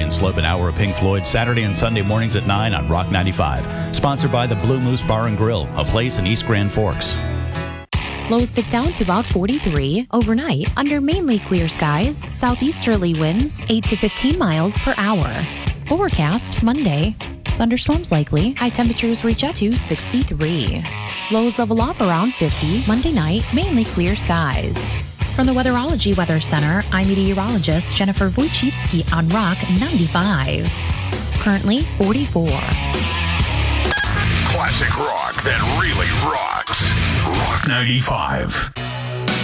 and Slope an hour of Pink Floyd Saturday and Sunday mornings at 9 on Rock 95. Sponsored by the Blue Moose Bar and Grill, a place in East Grand Forks. Lows dip down to about 43 overnight under mainly clear skies. Southeasterly winds 8 to 15 miles per hour. Overcast Monday. Thunderstorms likely. High temperatures reach up to 63. Lows level off around 50 Monday night. Mainly clear skies. From the Weatherology Weather Center, I'm meteorologist Jennifer Wojcicki on Rock 95. Currently 44. Classic rock that really rocks. Rock 95.